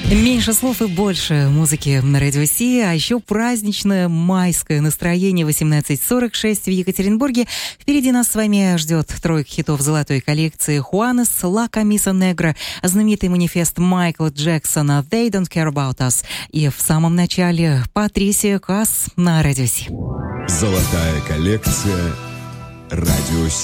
Меньше слов и больше музыки на Радио Си, а еще праздничное майское настроение 18:46 в Екатеринбурге. Впереди нас с вами ждет тройка хитов золотой коллекции Juanes, La Camisa Negra, знаменитый манифест Майкла Джексона «They Don't Care About Us» и в самом начале Патрисия Каас на Радио Си. Золотая коллекция Радио Си.